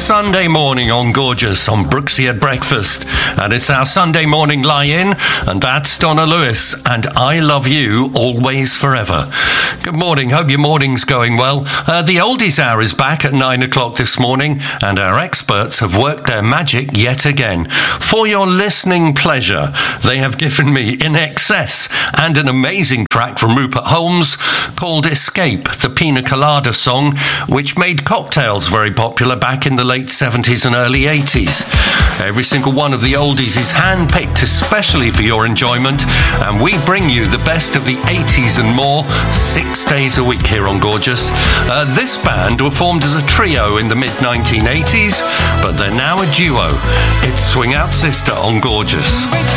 Sunday morning on Gorgeous on Brooksy at Breakfast. And it's our Sunday morning lie-in, and that's Donna Lewis and I Love You Always Forever. Good morning, hope your morning's going well. The Oldies Hour is back at 9 o'clock this morning, and our experts have worked their magic yet again. For your listening pleasure, they have given me In Excess and an amazing track from Rupert Holmes called Escape, the Pina Colada song, which made cocktails very popular back in the late 70s and early 80s. Every single one of the oldies is hand-picked especially for your enjoyment, and we bring you the best of the 80s and more 6 days a week here on Gorgeous. This band were formed as a trio in the mid-1980s, but they're now a duo. It's Swing Out Sister on Gorgeous.